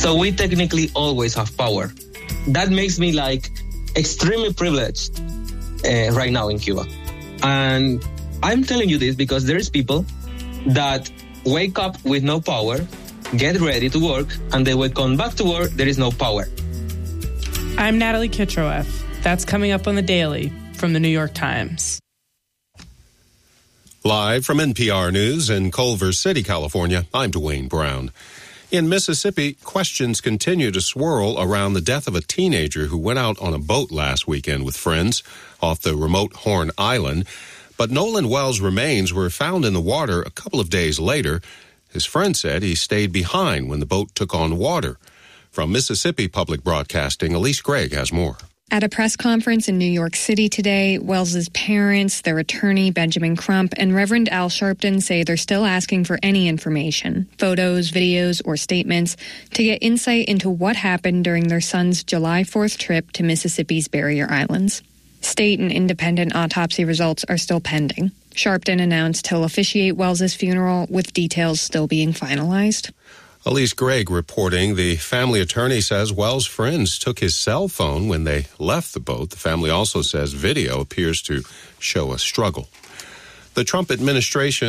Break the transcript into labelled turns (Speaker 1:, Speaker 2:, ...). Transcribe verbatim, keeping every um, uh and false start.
Speaker 1: So we technically always have power. That makes me like extremely privileged uh, right now in Cuba. And I'm telling you this because there is people that wake up with no power, get ready to work, and they will come back to work, there is no power.
Speaker 2: I'm Natalie Kitroeff. That's coming up on The Daily from the New York Times.
Speaker 3: Live from N P R News in Culver City, California, I'm Dwayne Brown. In Mississippi, questions continue to swirl around the death of a teenager who went out on a boat last weekend with friends off the remote Horn Island. But Nolan Wells' remains were found in the water a couple of days later. His friend said he stayed behind when the boat took on water. From Mississippi Public Broadcasting, Elise Gregg has more.
Speaker 4: At a press conference in New York City today, Wells's parents, their attorney, Benjamin Crump, and Reverend Al Sharpton say they're still asking for any information, photos, videos, or statements, to get insight into what happened during their son's July fourth trip to Mississippi's Barrier Islands. State and independent autopsy results are still pending. Sharpton announced he'll officiate Wells's funeral, with details still being finalized.
Speaker 3: Elise Gregg reporting. The family attorney says Wells' friends took his cell phone when they left the boat. The family also says video appears to show a struggle. The Trump administration